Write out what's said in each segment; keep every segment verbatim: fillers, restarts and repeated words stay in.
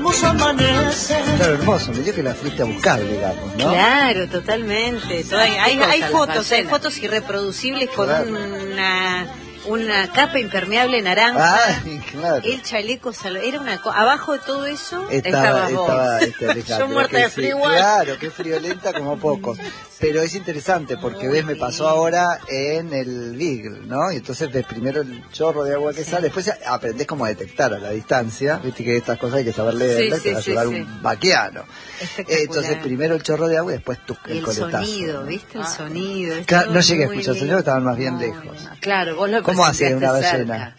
hermoso amanecer. Claro, hermoso, me dio que la fuiste a buscar, digamos, ¿no? Claro, totalmente. Todo hay, hay, hay fotos, hay fotos irreproducibles con claro. una... una capa impermeable naranja, Ay, claro. el chaleco salvo, era una co abajo de todo eso estaba, estabas vos. estaba este, Yo muerta de frío. Sí, claro, que friolenta como pocos. Pero es interesante porque ves, me pasó ahora en el Beagle, ¿no? Y entonces ves primero el chorro de agua que sí. sale, después aprendés como a detectar a la distancia, viste que estas cosas hay que saber leerlas, sí, sí, te va a ayudar sí, un sí. vaquiano. Entonces primero el chorro de agua y después tu, el, el coletazo. El sonido, ¿viste? El ah. sonido. Claro, no llegué a escuchar el sonido, estaban más bien no, lejos. No. Claro, vos lo ¿Cómo hace una ballena?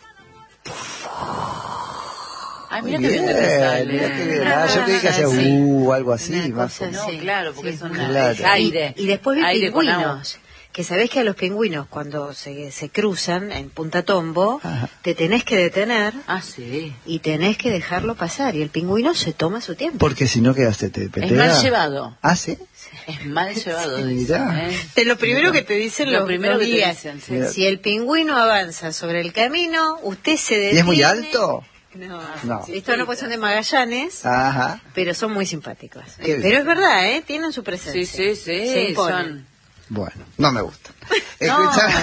Ay, mira qué bien que te sale. Mira qué bien. Ah, yo creí que hacía uh, algo así. Más no, sí. claro, porque sí, es, una, claro. es aire. Y, y después vi aire pingüinos. Que sabés que a los pingüinos cuando se, se cruzan en Punta Tombo, ajá. te tenés que detener ah, sí. y tenés que dejarlo pasar. Y el pingüino se toma su tiempo. Porque si no quedaste te petea. Es mal llevado. ¿Ah, sí? Es mal llevado. Sí, mirá. ¿eh? De lo primero que te dicen lo los, primero los que guías. te dicen, sí. Si el pingüino avanza sobre el camino, usted se detiene. ¿Y es muy alto? No, no. Estos no pues son de Magallanes, ajá. pero son muy simpáticos. Qué pero bien. Es verdad, ¿eh? Tienen su presencia. Sí, sí, sí. Se imponen. Son... Bueno, no me gusta. No.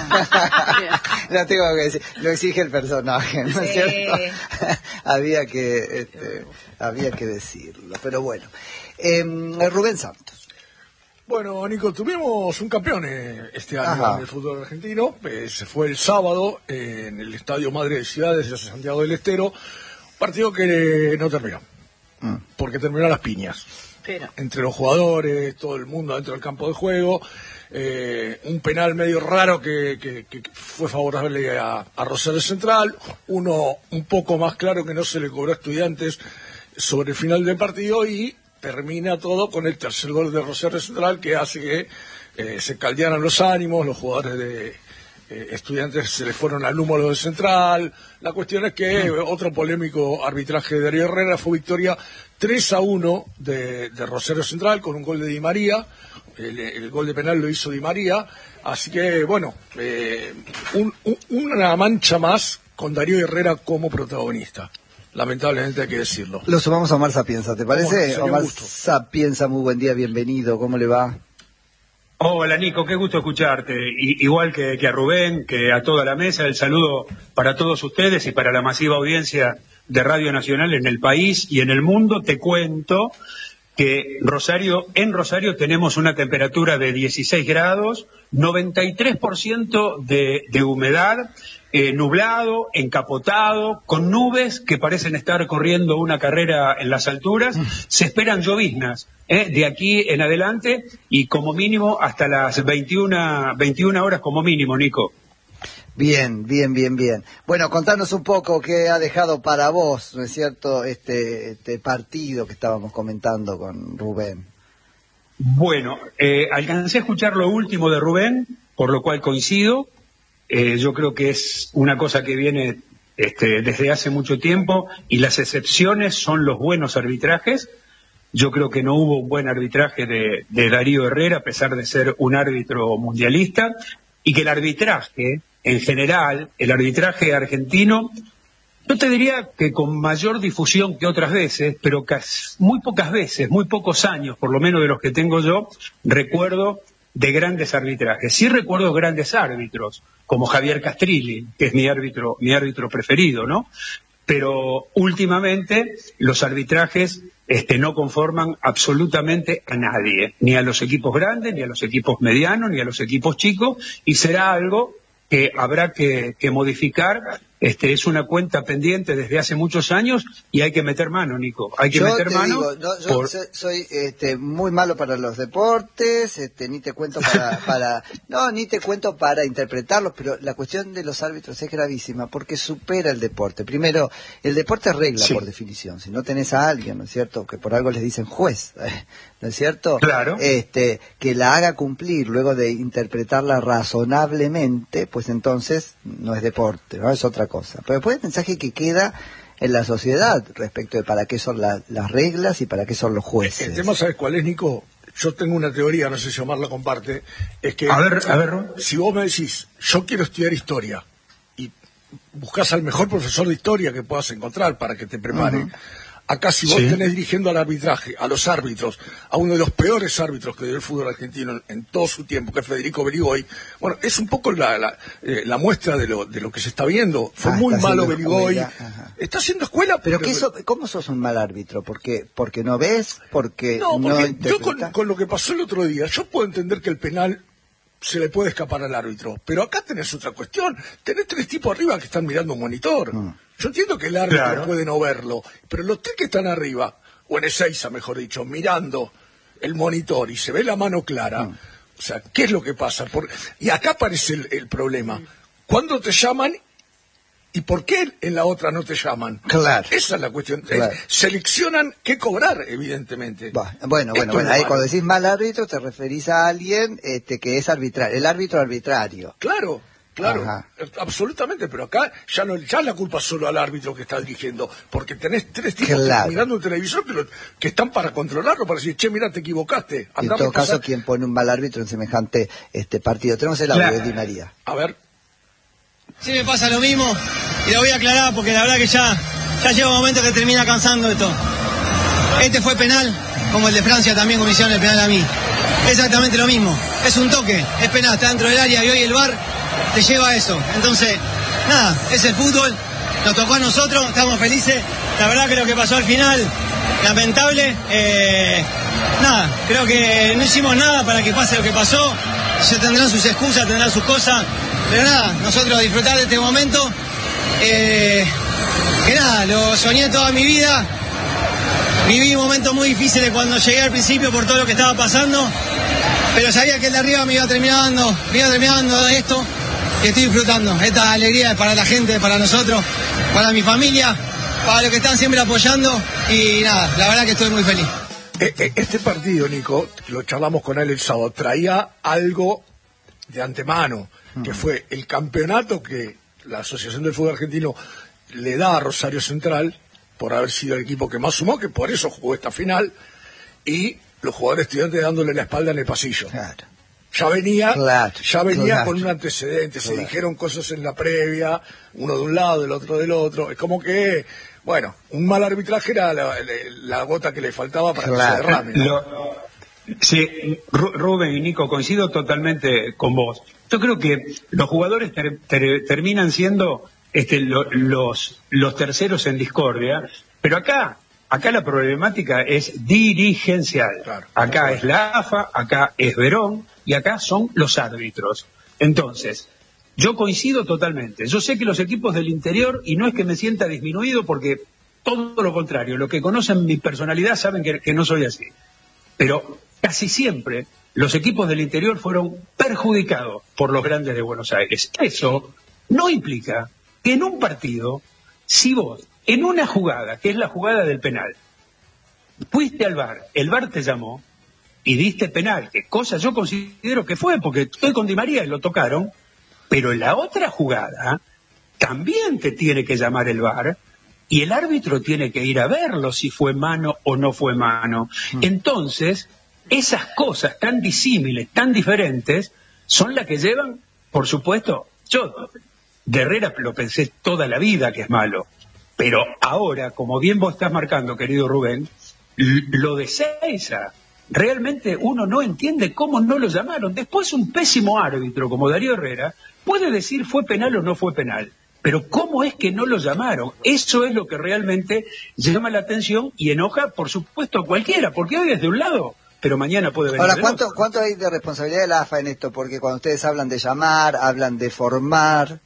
No tengo que decir, lo exige el personaje, ¿no es sí. cierto? había que este, había que decirlo, pero bueno. Eh, Rubén Santos. Bueno, Nico, tuvimos un campeón este año Ajá. en el fútbol argentino. Eh, se fue el sábado eh, en el Estadio Madre de Ciudades de Santiago del Estero. Partido que no terminó, mm. porque terminó a las piñas. Pero. Entre los jugadores, todo el mundo dentro del campo de juego. Eh, un penal medio raro que, que, que fue favorable a, a Rosario Central. Uno un poco más claro que no se le cobró a Estudiantes sobre el final del partido y termina todo con el tercer gol de Rosario Central que hace que eh, se caldearan los ánimos, los jugadores de eh, Estudiantes se le fueron al número de Central. La cuestión es que mm. otro polémico arbitraje de Darío Herrera fue victoria tres a uno de, de Rosario Central con un gol de Di María. El, el gol de penal lo hizo Di María, así que bueno, eh, un, un, una mancha más con Darío Herrera como protagonista. Lamentablemente hay que decirlo. Lo sumamos a Omar Sapienza, ¿te parece? Bueno, Omar Sapienza, muy buen día, bienvenido, ¿cómo le va? Hola Nico, qué gusto escucharte, I, igual que, que a Rubén, que a toda la mesa, el saludo para todos ustedes y para la masiva audiencia de Radio Nacional en el país y en el mundo. Te cuento que Rosario, en Rosario tenemos una temperatura de dieciséis grados, noventa y tres por ciento de, de humedad, eh, nublado, encapotado, con nubes que parecen estar corriendo una carrera en las alturas. Se esperan lloviznas eh, de aquí en adelante y como mínimo hasta las veintiuna, veintiuna horas como mínimo, Nico. Bien, bien, bien, bien. Bueno, contanos un poco qué ha dejado para vos, ¿no es cierto?, este, este partido que estábamos comentando con Rubén. Bueno, eh, alcancé a escuchar lo último de Rubén, por lo cual coincido. Eh, yo creo que es una cosa que viene este, desde hace mucho tiempo y las excepciones son los buenos arbitrajes. Yo creo que no hubo un buen arbitraje de, de Darío Herrera, a pesar de ser un árbitro mundialista, y que el arbitraje... En general, el arbitraje argentino, no te diría que con mayor difusión que otras veces, pero casi, muy pocas veces, muy pocos años, por lo menos de los que tengo yo, recuerdo de grandes arbitrajes. Sí recuerdo grandes árbitros, como Javier Castrilli, que es mi árbitro, mi árbitro preferido, ¿no? Pero últimamente los arbitrajes este, no conforman absolutamente a nadie, ni a los equipos grandes, ni a los equipos medianos, ni a los equipos chicos, y será algo que habrá que, que modificar. Este, es una cuenta pendiente desde hace muchos años y hay que meter mano, Nico. Hay que yo meter te mano. Digo, no, yo por... soy, soy este, muy malo para los deportes, este, ni te cuento para, para, no, ni te cuento para interpretarlos, pero la cuestión de los árbitros es gravísima porque supera el deporte. Primero, el deporte es regla, sí, por definición. Si no tenés a alguien, ¿no es cierto?, que por algo les dicen juez, ¿no es cierto? Claro. Este, que la haga cumplir luego de interpretarla razonablemente, pues entonces no es deporte, no es otra cosa. Pero después el mensaje que queda en la sociedad respecto de para qué son la, las reglas y para qué son los jueces. El tema, ¿sabes cuál es, Nico? Yo tengo una teoría, no sé si Omar la comparte, es que a ver, a ver. Si vos me decís, yo quiero estudiar historia, y buscas al mejor profesor de historia que puedas encontrar para que te prepare, uh-huh, Acá si vos Sí. tenés dirigiendo al arbitraje, a los árbitros, a uno de los peores árbitros que dio el fútbol argentino en, en todo su tiempo, que es Federico Berigoy, bueno, es un poco la, la, eh, la muestra de lo, de lo que se está viendo. Fue Ah, muy está malo haciendo Berigoy. escuela, ajá. Está haciendo escuela, Pero porque- que eso, ¿cómo sos un mal árbitro? Porque porque no ves, porque No, no, porque yo interpretás. con, con lo que pasó el otro día, yo puedo entender que el penal se le puede escapar al árbitro, pero acá tenés otra cuestión, tenés tres tipos arriba que están mirando un monitor. Mm. Yo entiendo que el árbitro Claro. puede no verlo, pero los tres que están arriba, o en Ezeiza mejor dicho, mirando el monitor y se ve la mano clara, Mm. o sea, ¿qué es lo que pasa? Por- y acá aparece el, el problema. ¿Cuándo te llaman y por qué en la otra no te llaman? Claro. Esa es la cuestión. Claro. Es- seleccionan qué cobrar, evidentemente. Bah, Bueno, bueno, Esto bueno, es ahí malo. cuando decís mal árbitro te referís a alguien este, que es arbitrario, el árbitro arbitrario. Claro, claro, Ajá. eh, absolutamente, pero acá ya no ya la culpa solo al árbitro que está dirigiendo, porque tenés tres tipos Claro. que- mirando un televisor que, lo- que están para controlarlo, para decir, che, mira, te equivocaste. Y en andá a todo repasar". caso, ¿quién pone un mal árbitro en semejante este partido? Tenemos el audio Claro. de Di María. A ver, Sí me pasa lo mismo y lo voy a aclarar porque la verdad que ya, ya llega un momento que termina cansando esto. Este fue penal, como el de Francia también como hicieron el penal a mí. Exactamente lo mismo. Es un toque, es penal, está dentro del área y hoy el V A R te lleva a eso. Entonces, nada, es el fútbol, nos tocó a nosotros, estamos felices. La verdad que lo que pasó al final, lamentable. Eh, nada, creo que no hicimos nada para que pase lo que pasó. Se tendrán sus excusas, tendrán sus cosas. Pero nada, nosotros disfrutar de este momento, eh, que nada, lo soñé toda mi vida, viví momentos muy difíciles cuando llegué al principio por todo lo que estaba pasando, pero sabía que el de arriba me iba terminando, me iba terminando de esto, y estoy disfrutando. Esta alegría es para la gente, para nosotros, para mi familia, para los que están siempre apoyando, y nada, la verdad que estoy muy feliz. eh, eh, este partido, Nico, lo charlamos con él el sábado, traía algo de antemano, que fue el campeonato que la Asociación del Fútbol Argentino le da a Rosario Central, por haber sido el equipo que más sumó, que por eso jugó esta final, y los jugadores estudiantes dándole la espalda en el pasillo. Claro. Ya venía, Claro, ya venía claro. con un antecedente, se Claro. dijeron cosas en la previa, uno de un lado, el otro del otro, es como que, bueno, un mal arbitraje era la, la- la gota que le faltaba para que Claro. se derrame, ¿no? Lo- sí, Ru- Rubén y Nico, coincido totalmente con vos. Yo creo que los jugadores ter- ter- terminan siendo este, lo- los, los terceros en discordia, pero acá, acá la problemática es dirigencial. Claro. Acá es la A F A, acá es Verón y acá son los árbitros. Entonces, yo coincido totalmente. Yo sé que los equipos del interior, y no es que me sienta disminuido porque todo lo contrario, los que conocen mi personalidad saben que, que no soy así. Pero casi siempre los equipos del interior fueron perjudicados por los grandes de Buenos Aires. Eso no implica que en un partido, si vos, en una jugada, que es la jugada del penal, fuiste al V A R, el V A R te llamó y diste penal, que cosa yo considero que fue, porque estoy con Di María y lo tocaron, pero en la otra jugada también te tiene que llamar el V A R y el árbitro tiene que ir a verlo si fue mano o no fue mano. Entonces, esas cosas tan disímiles, tan diferentes, son las que llevan, por supuesto, yo de Herrera lo pensé toda la vida que es malo, pero ahora, como bien vos estás marcando, querido Rubén, l- lo de Ezeiza, realmente uno no entiende cómo no lo llamaron. Después un pésimo árbitro como Darío Herrera puede decir fue penal o no fue penal, pero ¿cómo es que no lo llamaron? Eso es lo que realmente llama la atención y enoja, por supuesto, a cualquiera, porque hoy es de un lado, pero mañana puede venir Ahora, del ¿cuánto, otro. ¿cuánto hay de responsabilidad de la A F A en esto? Porque cuando ustedes hablan de llamar, hablan de formar.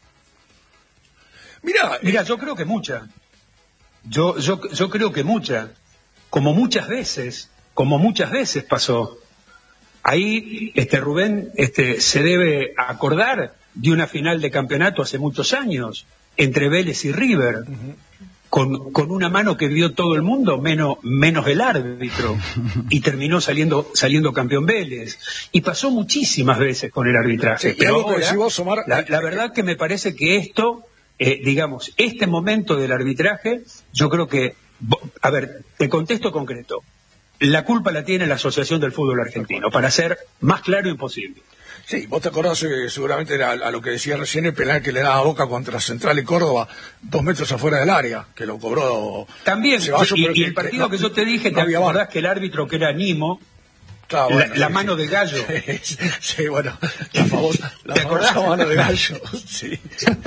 Mira, Mira, yo creo que mucha. Yo, yo, yo creo que mucha. Como muchas veces, como muchas veces pasó. Ahí, este Rubén, este, se debe acordar de una final de campeonato hace muchos años entre Vélez y River, con, con una mano que vio todo el mundo, menos, menos el árbitro, y terminó saliendo, saliendo campeón Vélez. Y pasó muchísimas veces con el arbitraje. Sí, y pero algo que ahora, decís vos, Omar, la, eh, la verdad que me parece que esto, eh, digamos, este momento del arbitraje, yo creo que, bo- a ver, te contesto concreto. La culpa la tiene la Asociación del Fútbol Argentino, para ser más claro imposible. Sí, vos te acordás, eh, seguramente era a lo que decía recién el penal que le daba a Boca contra Central y Córdoba, dos metros afuera del área, que lo cobró también. Ceballos, y, pero y que- el partido no- que yo te dije, no ¿te había acordás VAR. que el árbitro que era Nimo, Claro, la, bueno, la sí, mano sí. de gallo? Sí, bueno, la famosa, la ¿Te famosa acordás? mano de gallo, sí.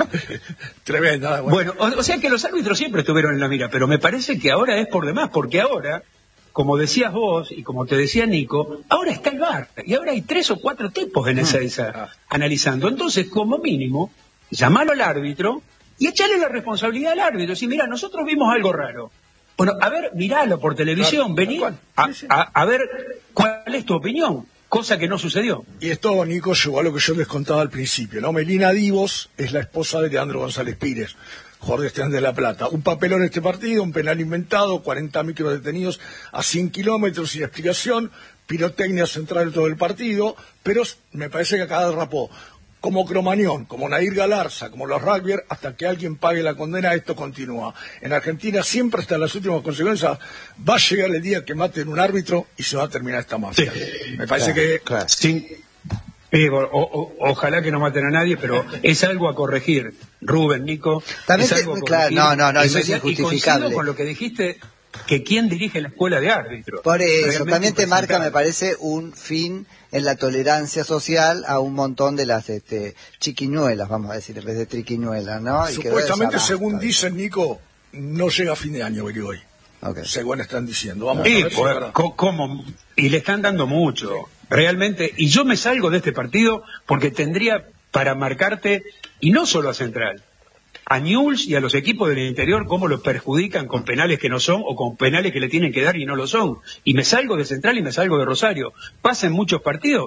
Tremenda, bueno. Bueno, o, o sea que los árbitros siempre estuvieron en la mira, pero me parece que ahora es por demás, porque ahora, como decías vos y como te decía Nico, ahora está el VAR y ahora hay tres o cuatro tipos en esa, esa analizando. Entonces, como mínimo, llamalo al árbitro y echarle la responsabilidad al árbitro. Si mira, nosotros vimos algo raro. Bueno, a ver, miralo por televisión, Claro, vení tal cual. a, Sí, sí. a- a ver cuál es tu opinión, cosa que no sucedió. Y esto, Nico, llegó a lo que yo les contaba al principio, ¿no? Melina Divos es la esposa de Leandro González Pires, jugador de Estudiantes de La Plata. Un papelón en este partido, un penal inventado, cuarenta micros detenidos a cien kilómetros sin explicación, pirotecnia central en todo el partido, pero me parece que acá derrapó. Como Cromañón, como Nadir Galarza, como los rugby, hasta que alguien pague la condena, esto continúa. En Argentina siempre hasta las últimas consecuencias va a llegar el día que maten un árbitro y se va a terminar esta mafia. Me parece Claro, que claro. Sí. Eh, o- o- ojalá que no maten a nadie, pero es algo a corregir, Rubén, Nico. También es te- algo a claro, corregir. no, no, no, eso es Inmediat- y injustificable. coincido con lo que dijiste, que quién dirige la escuela de árbitros. Por eso, Realmente también te marca, impresentable. me parece, un fin en la tolerancia social a un montón de las este, chiquiñuelas, vamos a decir, en vez de triquiñuelas, ¿no? Y que supuestamente, basta. según dicen, Nico, no llega a fin de año, Berigoy. Ok. Según están diciendo. Vamos Sí, a ver si es pues, verdad. co- ¿cómo? Y le están dando mucho, realmente. Y yo me salgo de este partido porque tendría para marcarte, y no solo a Central, a Newell's y a los equipos del interior, cómo los perjudican con penales que no son o con penales que le tienen que dar y no lo son. Y me salgo de Central y me salgo de Rosario. Pasa en muchos partidos.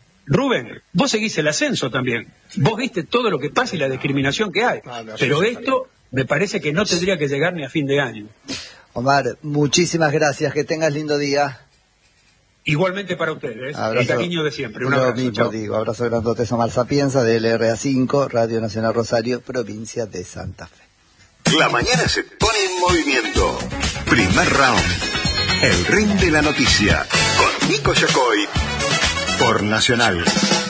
Rubén, vos seguís el ascenso también. Vos viste todo lo que pasa y la discriminación que hay. Ah, no, Pero sí, sí, esto me parece que no tendría que llegar ni a fin de año. Omar, muchísimas gracias, que tengas lindo día. Igualmente para ustedes, el Abrazo. cariño de siempre. Un Lo abrazo. mismo Chao. digo, abrazo grandote, Omar Sapienza, de L R A cinco, Radio Nacional Rosario, provincia de Santa Fe. La mañana se pone en movimiento. Primer round. El ring de la noticia. Con Nico Yacoy. Por Nacional.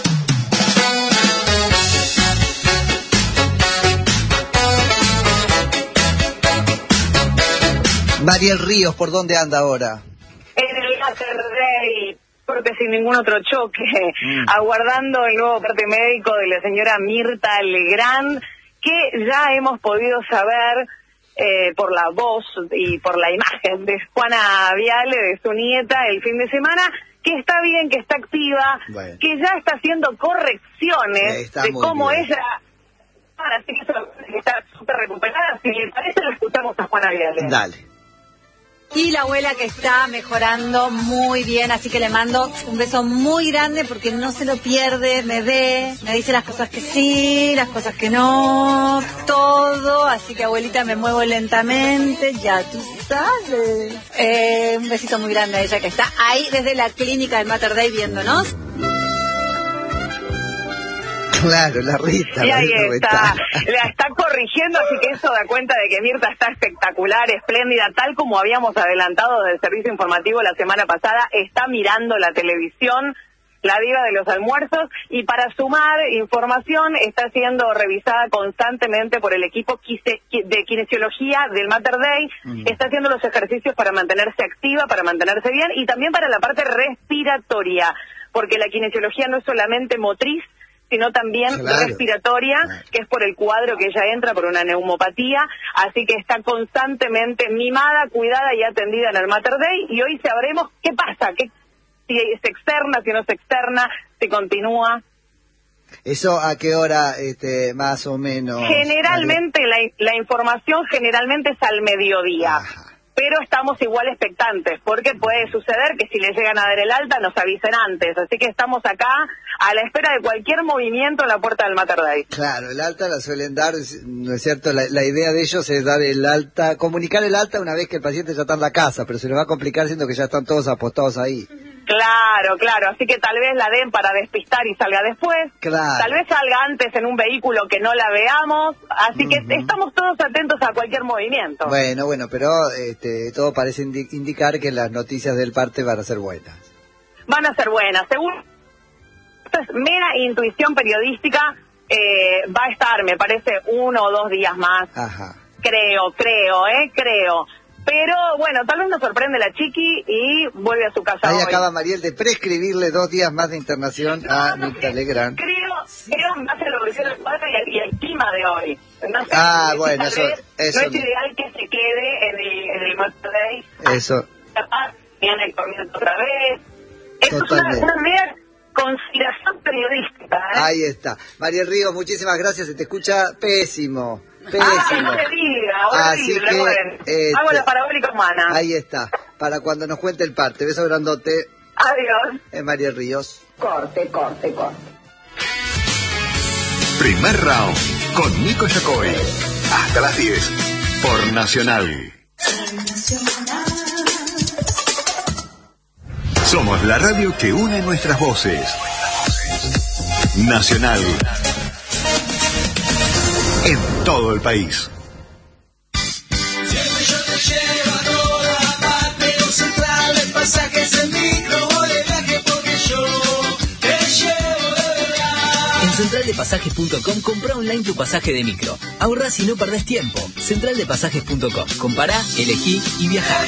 Mariel Ríos, ¿por dónde anda ahora? En el Monterrey, corte sin ningún otro choque, aguardando el nuevo parte médico de la señora Mirta Legrand, que ya hemos podido saber eh, por la voz y por la imagen de Juana Viale, de su nieta, el fin de semana, que está bien, que está activa, Bueno. que ya está haciendo correcciones Eh, está de muy cómo bien. ella... Así que eso está súper recuperada. Si le parece, lo escuchamos a Juana Viale. Dale. Y la abuela que está mejorando muy bien, así que le mando un beso muy grande porque no se lo pierde, me ve, me dice las cosas que sí, las cosas que no, todo, así que abuelita me muevo lentamente, ya tú sabes. Eh, un besito muy grande a ella que está ahí desde la clínica del Mater Dei viéndonos. Claro, la Rita. Y la ahí Rita está, Ruetano. la está corrigiendo, así que eso da cuenta de que Mirta está espectacular, espléndida, tal como habíamos adelantado del servicio informativo la semana pasada, está mirando la televisión, la diva de los almuerzos, y para sumar información está siendo revisada constantemente por el equipo quise- de kinesiología del Mater Dei, Mm. está haciendo los ejercicios para mantenerse activa, para mantenerse bien, y también para la parte respiratoria, porque la kinesiología no es solamente motriz, sino también Claro. respiratoria, Claro. que es por el cuadro que ella entra por una neumopatía, así que está constantemente mimada, cuidada y atendida en el Mater Dei, y hoy sabremos qué pasa, qué, si se externa, si no se externa, si continúa. ¿Eso a qué hora, este, más o menos? Generalmente la, la información generalmente es al mediodía. Ajá. Pero estamos igual expectantes, porque puede suceder que si le llegan a dar el alta nos avisen antes. Así que estamos acá a la espera de cualquier movimiento en la puerta del Mater Dei. Claro, el alta la suelen dar, ¿no es cierto? La, la idea de ellos es dar el alta, comunicar el alta una vez que el paciente ya está en la casa, pero se les va a complicar siendo que ya están todos apostados ahí. Claro, claro. Así que tal vez la den para despistar y salga después. Claro. Tal vez salga antes en un vehículo que no la veamos. Así que Ujú. estamos todos atentos a cualquier movimiento. Bueno, bueno, pero este, todo parece indi- indicar que las noticias del parte van a ser buenas. Van a ser buenas. Según esto es mera intuición periodística, eh, va a estar, me parece, uno o dos días más. Ajá. Creo, creo, eh, creo. Pero bueno, tal vez nos sorprende la chiqui y vuelve a su casa Ahí hoy. acaba Mariel de prescribirle dos días más de internación No, a no Mirta sé, Legrand. Creo, creo en base a lo que hicieron el padre y el, y el clima de hoy. No sé, Ah, si bueno, tal eso- vez eso no es no. ideal que se quede en el, en el Monterrey. Eso, Capaz, viene el comienzo otra vez. Esto es una, Totalmente. una mera conspiración periodística, ¿eh? ahí está. Mariel Ríos, muchísimas gracias, se te escucha pésimo, Ah, que pésimo. no te diga, Así horrible, que, bueno. este, Hago la parabólica humana. Ahí está, para cuando nos cuente el parte. Beso grandote, Adiós. es Mariel Ríos. Corte, corte, corte. Primer round con Nico Yacoy. Hasta las diez por Nacional. Somos la radio que une nuestras voces. Nacional. En todo el país. Siempre yo te llevo a toda parte, los centrales, pasajes en micro o de viaje, porque yo te llevo de verdad. En central de pasajes punto com compra online tu pasaje de micro. Ahorrás y no perdés tiempo. central de pasajes punto com. Compará, elegí y viajá.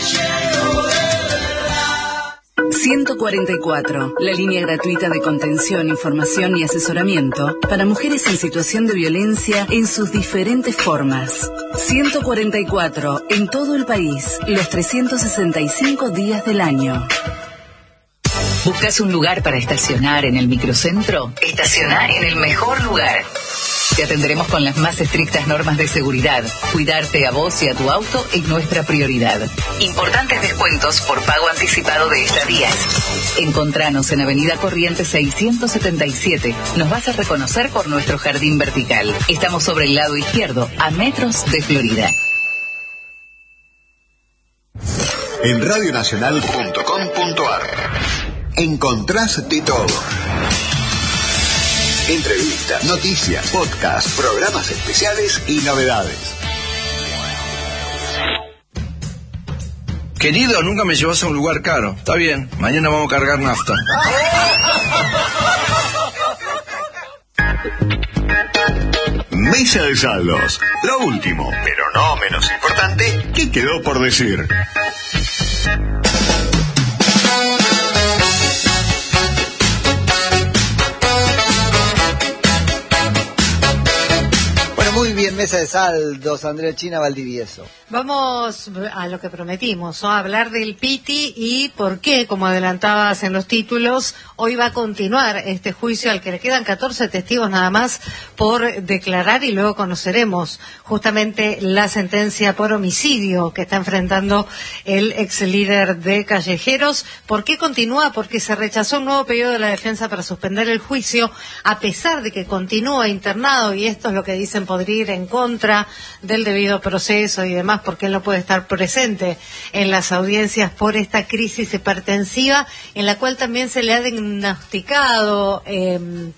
ciento cuarenta y cuatro, la línea gratuita de contención, información y asesoramiento para mujeres en situación de violencia en sus diferentes formas. ciento cuarenta y cuatro, en todo el país, los trescientos sesenta y cinco días del año. ¿Buscas un lugar para estacionar en el microcentro? Estacioná en el mejor lugar. Te atenderemos con las más estrictas normas de seguridad. Cuidarte a vos y a tu auto es nuestra prioridad. Importantes descuentos por pago anticipado de estadías. Encontranos en Avenida Corrientes seiscientos setenta y siete. Nos vas a reconocer por nuestro jardín vertical. Estamos sobre el lado izquierdo, a metros de Florida. En radionacional punto com punto ar encontrás de todo. Entrevistas, noticias, podcasts, programas especiales y novedades. Querido, nunca me llevas a un lugar caro. Está bien, mañana vamos a cargar nafta. Mesa de saldos. Lo último, pero no menos importante, ¿qué quedó por decir? Muy bien, mesa de saldos, Andrea China Valdivieso. Vamos a lo que prometimos, ¿no? A hablar del Piti y por qué, como adelantabas en los títulos, hoy va a continuar este juicio al que le quedan catorce testigos nada más por declarar y luego conoceremos justamente la sentencia por homicidio que está enfrentando el ex líder de Callejeros. ¿Por qué continúa? Porque se rechazó un nuevo pedido de la defensa para suspender el juicio, a pesar de que continúa internado, y esto es lo que dicen podría ir en contra del debido proceso y demás, porque él no puede estar presente en las audiencias por esta crisis hipertensiva, en la cual también se le ha diagnosticado eh,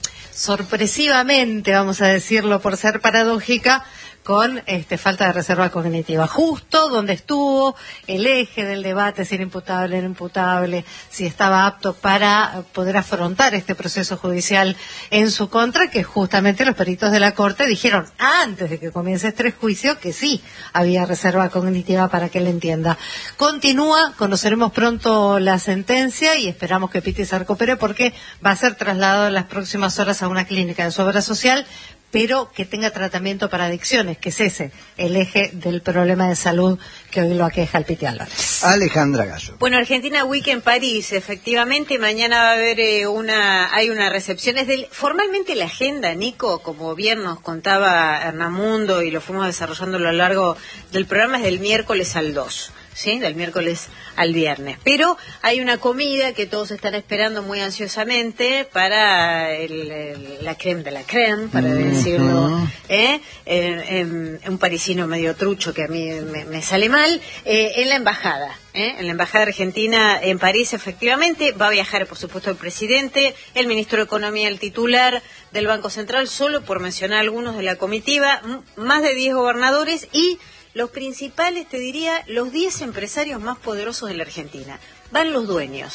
sorpresivamente, vamos a decirlo por ser paradójica, con este, falta de reserva cognitiva, justo donde estuvo el eje del debate, si era imputable, era imputable, si estaba apto para poder afrontar este proceso judicial en su contra, que justamente los peritos de la Corte dijeron antes de que comience este juicio que sí había reserva cognitiva, para que él entienda. Continúa, conoceremos pronto la sentencia y esperamos que Piti se recupere, porque va a ser trasladado en las próximas horas a una clínica de su obra social, pero que tenga tratamiento para adicciones, que es ese el eje del problema de salud que hoy lo aqueja al Piti Álvarez. Alejandra Gallo. Bueno, Argentina Week en París, efectivamente, mañana va a haber eh, una, hay una recepción. Es del, formalmente la agenda, Nico, como bien nos contaba Hernamundo y lo fuimos desarrollando a lo largo del programa, es del miércoles al dos. ¿Sí? Del miércoles al viernes. Pero hay una comida que todos están esperando muy ansiosamente para el, el, la creme de la creme, para uh-huh. decirlo, ¿eh? en, en, un parisino medio trucho que a mí me, me sale mal, eh, en la embajada. ¿eh? En la embajada argentina en París, efectivamente, va a viajar, por supuesto, el presidente, el ministro de Economía, el titular del Banco Central, solo por mencionar algunos de la comitiva, m- más de diez gobernadores y los principales, te diría, los diez empresarios más poderosos de la Argentina. Van los dueños.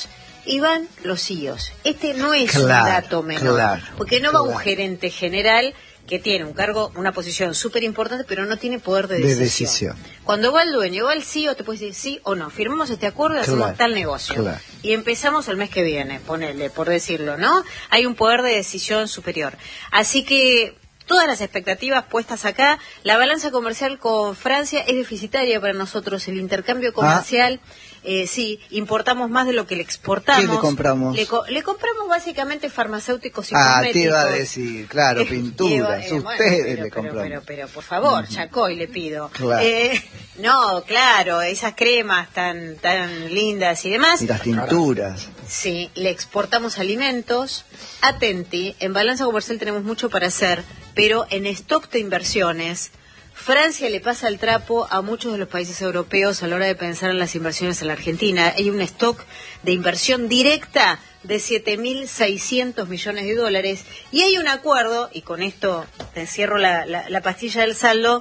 y van los C E Os. Este no es Claro, un dato menor, claro, porque no va claro. un gerente general que tiene un cargo, una posición súper importante, pero no tiene poder de De decisión. decisión. Cuando va el dueño, va el C E O, te puede decir sí o no, firmamos este acuerdo y hacemos Claro, tal negocio. claro. Y empezamos el mes que viene, ponele, por decirlo, ¿no? Hay un poder de decisión superior. Así que todas las expectativas puestas acá, la balanza comercial con Francia es deficitaria para nosotros, el intercambio comercial... Ah. Eh, sí, importamos más de lo que le exportamos. ¿Qué le compramos? Le, co le compramos básicamente farmacéuticos y ah, cosméticos. te iba a decir, claro, pinturas, eh, ustedes bueno, pero, le pero, compramos. Pero, pero, pero, por favor, uh-huh. Chacoy, le pido. Claro. Eh, no, claro, esas cremas tan tan lindas y demás. Y las tinturas. Sí, le exportamos alimentos. Atenti, en balanza comercial tenemos mucho para hacer, pero en stock de inversiones... Francia le pasa el trapo a muchos de los países europeos a la hora de pensar en las inversiones en la Argentina. Hay un stock de inversión directa de siete mil seiscientos millones de dólares y hay un acuerdo, y con esto te cierro la, la, la pastilla del saldo,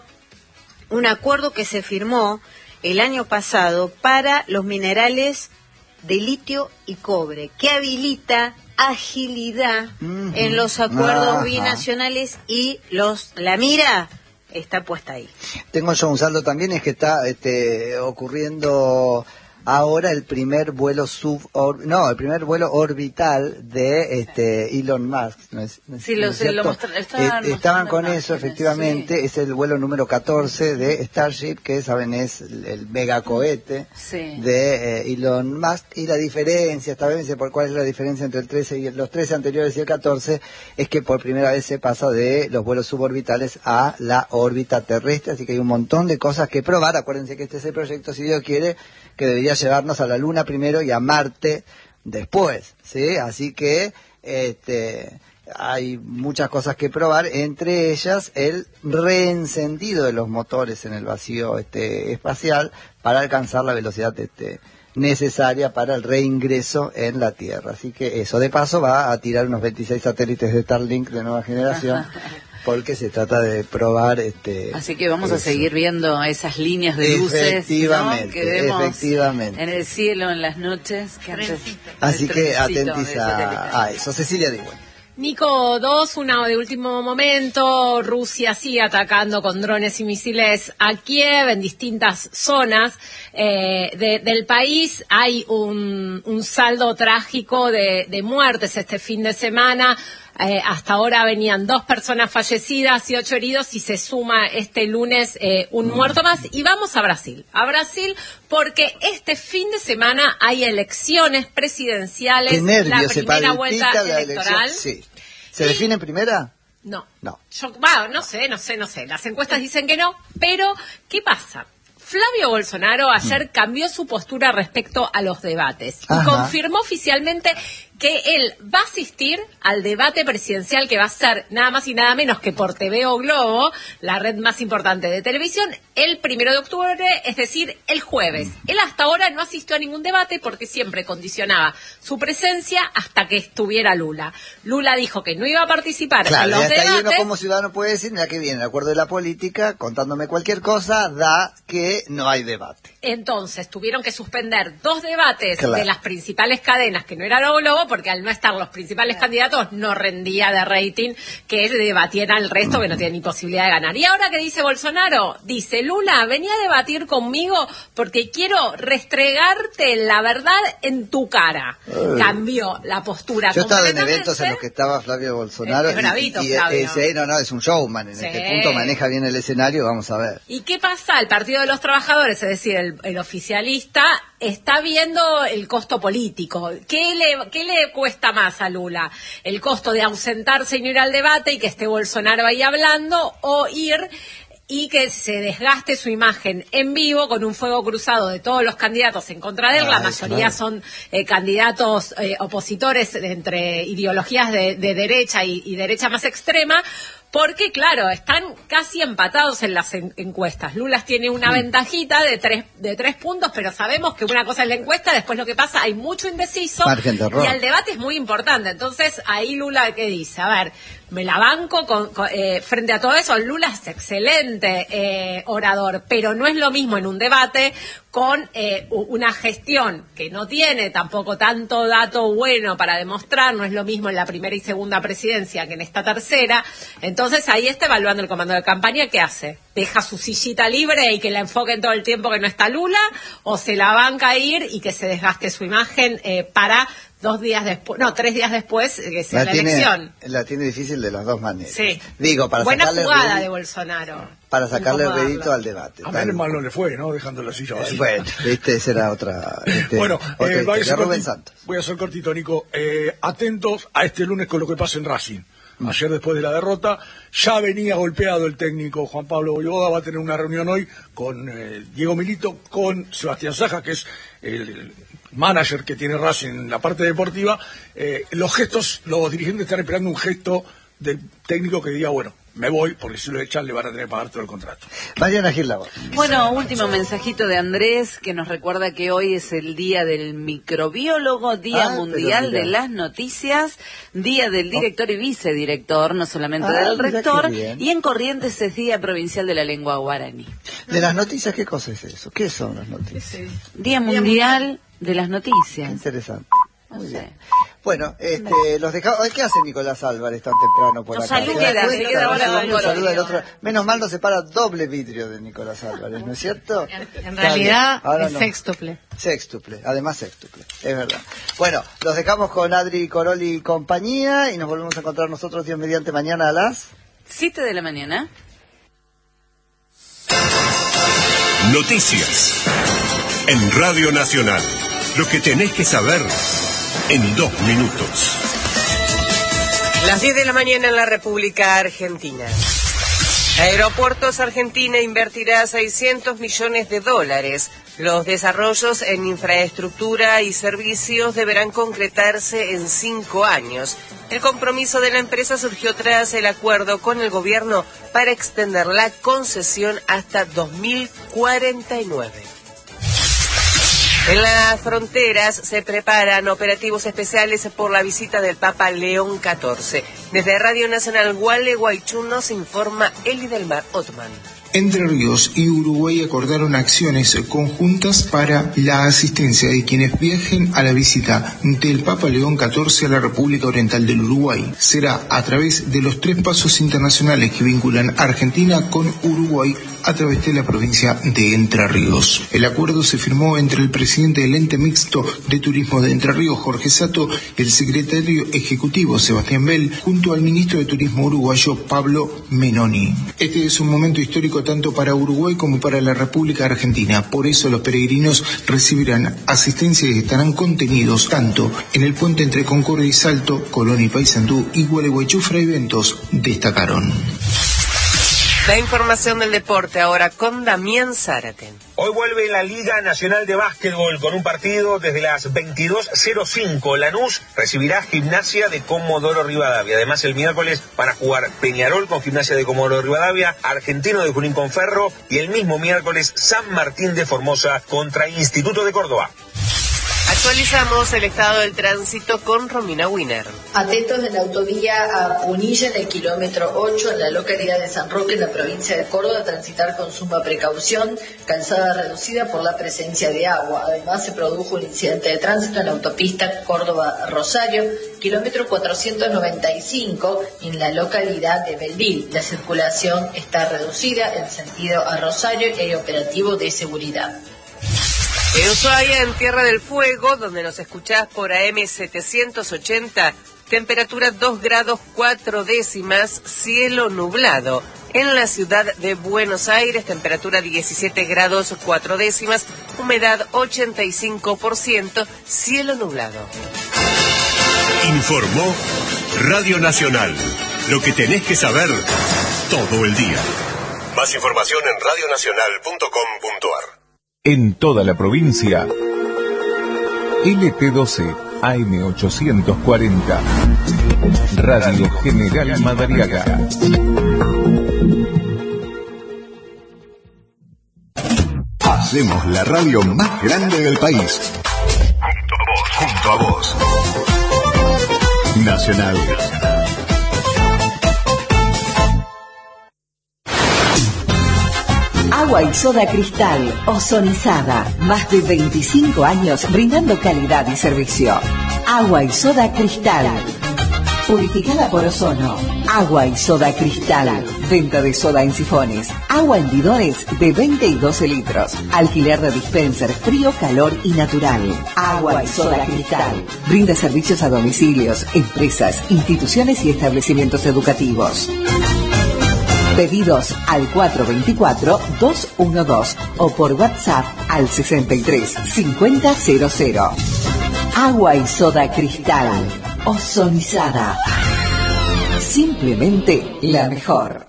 un acuerdo que se firmó el año pasado para los minerales de litio y cobre, que habilita agilidad uh-huh. en los acuerdos uh-huh. binacionales y los la mira... está puesta ahí. Tengo yo un saldo también, es que está este, ocurriendo ahora el primer vuelo sub no el primer vuelo orbital de este Elon Musk, ¿no es, no es, sí, ¿no lo, es sé, lo mostra, estaban, eh, estaban con imágenes, eso efectivamente, sí. Es el vuelo número catorce de Starship, que saben es el, el megacohete sí. de eh, Elon Musk, y la diferencia, esta vez por cuál es la diferencia entre el trece y el, los trece anteriores y el catorce, es que por primera vez se pasa de los vuelos suborbitales a la órbita terrestre, así que hay un montón de cosas que probar. Acuérdense que este es el proyecto, si Dios quiere, que debería llevarnos a la Luna primero y a Marte después, ¿sí? Así que este, hay muchas cosas que probar, entre ellas el reencendido de los motores en el vacío este, espacial para alcanzar la velocidad este, necesaria para el reingreso en la Tierra. Así que eso, de paso, va a tirar unos veintiséis satélites de Starlink de nueva generación. Porque se trata de probar este así que vamos eso. a seguir viendo esas líneas de luces, efectivamente, ¿no? que vemos efectivamente. en el cielo en las noches que antes, así que atentis a, a eso. Cecilia Digüen. Nico, dos, una de último momento. Rusia sigue atacando con drones y misiles a Kiev en distintas zonas eh, de, del país. Hay un, un saldo trágico de, de muertes este fin de semana. Eh, hasta ahora venían dos personas fallecidas y ocho heridos, y se suma este lunes eh, un muerto más. Y vamos a Brasil, a Brasil porque este fin de semana hay elecciones presidenciales. Qué nervios, la primera se vuelta la electoral. Sí. ¿Se y... define en primera? No. No. Yo, bueno, no sé, no sé, no sé. Las encuestas dicen que no, pero ¿qué pasa? Flavio Bolsonaro ayer cambió su postura respecto a los debates y Ajá. confirmó oficialmente que él va a asistir al debate presidencial, que va a ser nada más y nada menos que por T V o Globo, la red más importante de televisión, el primero de octubre, es decir, el jueves. Él hasta ahora no asistió a ningún debate porque siempre condicionaba su presencia hasta que estuviera Lula. Lula dijo que no iba a participar claro, en los y hasta debates. Ahí uno como ciudadano puede decir, mira que viene el acuerdo de la política, contándome cualquier cosa, da que no hay debate. Entonces tuvieron que suspender dos debates claro. de las principales cadenas que no eran o Globo, porque al no estar los principales claro. candidatos no rendía de rating que debatiera el resto, que no tiene ni posibilidad de ganar. Y ahora que dice Bolsonaro, dice Lula, venía a debatir conmigo porque quiero restregarte la verdad en tu cara. Uy. Cambió la postura. Yo he estado en eventos en los que estaba Flavio Bolsonaro. Es, es bravito, y, y, Flavio. Ese, no, no, es un showman. En sí. este punto maneja bien el escenario, vamos a ver. ¿Y qué pasa? El Partido de los Trabajadores, es decir, el, el oficialista, está viendo el costo político. ¿Qué le, qué le cuesta más a Lula? ¿El costo de ausentarse y no ir al debate y que esté Bolsonaro ahí hablando, o ir y que se desgaste su imagen en vivo con un fuego cruzado de todos los candidatos en contra de él? Ay, la mayoría claro. son eh, candidatos eh, opositores entre ideologías de, de derecha y, y derecha más extrema, porque, claro, están casi empatados en las en- encuestas. Lula tiene una mm. ventajita de tres, de tres puntos, pero sabemos que una cosa es la encuesta, después lo que pasa, hay mucho indeciso, y el debate es muy importante. Entonces, ahí Lula, ¿qué dice? A ver, me la banco con, con, eh, frente a todo eso. Lula es excelente eh, orador, pero no es lo mismo en un debate con eh, una gestión que no tiene tampoco tanto dato bueno para demostrar, no es lo mismo en la primera y segunda presidencia que en esta tercera, entonces ahí está evaluando el comando de campaña. ¿Qué hace? ¿Deja su sillita libre y que la enfoquen todo el tiempo que no está Lula? ¿O se la banca a ir y que se desgaste su imagen eh, para dos días después, no, tres días después que sea la, la tiene, elección? La tiene difícil de las dos maneras. Sí. Digo, para Buena sacarle jugada rédito, de Bolsonaro. para sacarle Incomodarlo. rédito al debate. A Menem mal no le fue, ¿no? Dejando la silla vacía. Eh, bueno, viste, esa era otra. Este, Bueno, otra eh, voy, a historia. ser Rubén corti- Santos. voy a ser cortito, Nico. Eh, atentos a este lunes con lo que pasa en Racing. Ayer, después de la derrota, ya venía golpeado el técnico Juan Pablo Voivoda. Va a tener una reunión hoy con eh, Diego Milito, con Sebastián Saja, que es el, el manager que tiene Racing en la parte deportiva. Eh, los gestos, los dirigentes están esperando un gesto del técnico que diga, bueno, me voy, porque si lo echan le van a tener que pagar todo el contrato. Mariana Gil Labor. Bueno, último mensajito de Andrés, que nos recuerda que hoy es el Día del Microbiólogo, Día Ah, Mundial pero mira. de las Noticias, Día del Director y Vicedirector, no solamente Ah, del mira rector, qué bien. y en Corrientes es Día Provincial de la Lengua Guaraní. De las noticias, ¿qué cosa es eso? ¿Qué son las noticias? Día Mundial de las Noticias. Interesante. No sé. Bueno, este, los dejamos. ¿Qué hace Nicolás Álvarez tan temprano por Nos acá? saluda, ¿Se da se cuenta? queda ahora Uno con saluda al Colombia. otro. Menos mal no se para doble vidrio de Nicolás Álvarez, ¿no es cierto? En Está realidad bien. Ahora es no. sextuple. Sextuple, además sextuple, es verdad. Bueno, los dejamos con Adri Coroli y compañía y nos volvemos a encontrar nosotros Dios mediante mañana a las siete de la mañana. Noticias. En Radio Nacional. Lo que tenés que saber en dos minutos. Las diez de la mañana en la República Argentina. Aeropuertos Argentina invertirá seiscientos millones de dólares. Los desarrollos en infraestructura y servicios deberán concretarse en cinco años. El compromiso de la empresa surgió tras el acuerdo con el gobierno para extender la concesión hasta dos mil cuarenta y nueve. En las fronteras se preparan operativos especiales por la visita del Papa León catorce. Desde Radio Nacional Gualeguaychú nos informa Elidelmar Otman. Entre Ríos y Uruguay acordaron acciones conjuntas para la asistencia de quienes viajen a la visita del Papa León catorce a la República Oriental del Uruguay. Será a través de los tres pasos internacionales que vinculan Argentina con Uruguay a través de la provincia de Entre Ríos. El acuerdo se firmó entre el presidente del ente mixto de turismo de Entre Ríos, Jorge Sato, el secretario ejecutivo, Sebastián Bell, junto al ministro de Turismo uruguayo, Pablo Menoni. Este es un momento histórico tanto para Uruguay como para la República Argentina. Por eso los peregrinos recibirán asistencia y estarán contenidos tanto en el puente entre Concordia y Salto, Colón y Paysandú y Gualeguaychú. Fraiventos destacaron. La información del deporte ahora con Damián Zárate. Hoy vuelve la Liga Nacional de Básquetbol con un partido desde las veintidós cero cinco. Lanús recibirá Gimnasia de Comodoro Rivadavia. Además, el miércoles van a jugar Peñarol con Gimnasia de Comodoro Rivadavia, Argentino de Junín con Ferro y el mismo miércoles San Martín de Formosa contra Instituto de Córdoba. Actualizamos el estado del tránsito con Romina Wiener. Atentos en la autovía a Punilla, en el kilómetro ocho, en la localidad de San Roque, en la provincia de Córdoba, transitar con suma precaución, calzada reducida por la presencia de agua. Además, se produjo un incidente de tránsito en la autopista Córdoba-Rosario, kilómetro cuatrocientos noventa y cinco, en la localidad de Belville. La circulación está reducida en sentido a Rosario y hay operativo de seguridad. En Ushuaia, en Tierra del Fuego, donde nos escuchás por A M setecientos ochenta, temperatura dos grados cuatro décimas, cielo nublado. En la ciudad de Buenos Aires, temperatura diecisiete grados cuatro décimas, humedad ochenta y cinco por ciento, cielo nublado. Informó Radio Nacional. Lo que tenés que saber todo el día. Más información en radio nacional punto com punto a r. En toda la provincia, L T doce A M ochocientos cuarenta, Radio General Madariaga. Hacemos la radio más grande del país. Junto a vos. Junto a vos. Nacional. Agua y soda Cristal, ozonizada. Más de veinticinco años brindando calidad y servicio. Agua y soda Cristal. Purificada por ozono. Agua y soda Cristal. Venta de soda en sifones. Agua en bidones de veinte y doce litros. Alquiler de dispenser frío, calor y natural. Agua y soda Cristal. Brinda servicios a domicilios, empresas, instituciones y establecimientos educativos. Pedidos al cuatro dos cuatro, dos uno dos o por WhatsApp al sesenta y tres, cincuenta cero cero. Agua y soda Cristal. Ozonizada. Simplemente la mejor.